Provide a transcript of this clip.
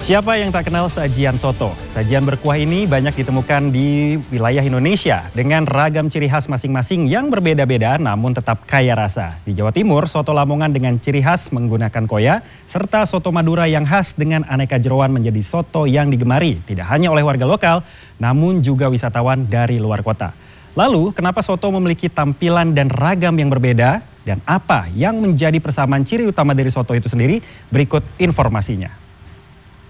Siapa yang tak kenal sajian soto? Sajian berkuah ini banyak ditemukan di wilayah Indonesia dengan ragam ciri khas masing-masing yang berbeda-beda namun tetap kaya rasa. Di Jawa Timur, soto Lamongan dengan ciri khas menggunakan koya, serta soto Madura yang khas dengan aneka jeroan menjadi soto yang digemari tidak hanya oleh warga lokal namun juga wisatawan dari luar kota. Lalu, kenapa soto memiliki tampilan dan ragam yang berbeda? Dan apa yang menjadi persamaan ciri utama dari soto itu sendiri? Berikut informasinya.